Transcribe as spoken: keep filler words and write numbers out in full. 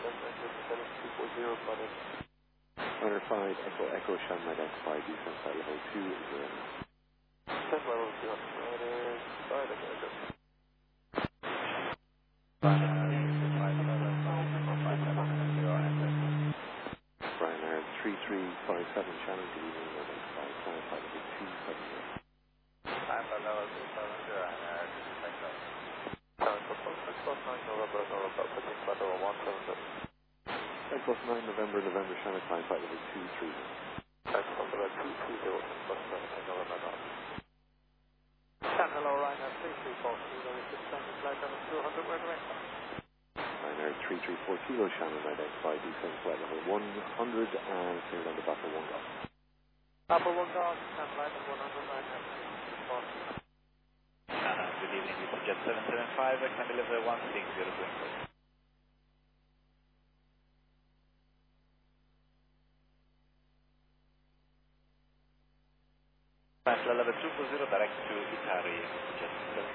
Runner five, Echo Echo, Shannon identify, descent flight level two zero. Descent level two zero, side of it. Ryanair three three five seven, Shannon, good evening, identify, climb flight level two seven zero. Climb flight level two seven zero, Ryanair, take off. six plus nine November, November, pitching flight level one seven zero. six plus nine November, November, Shannon, climb flight level two three zero. six plus level two three zero, six plus seventeen November, November. Shannon, hello, Ryanair three three four kilo, descending flight level two hundred, where do I come? Ryanair three three four kilo, Shannon identify, descent flight level one hundred and cleared on the Papa one golf. Papa one golf, descent flight level one hundred, Ryanair three three four. Shannon, good evening, this is Jet seven seven five, I can deliver one six zero Twinkle. Flight level two four zero, direct to Itari, Jet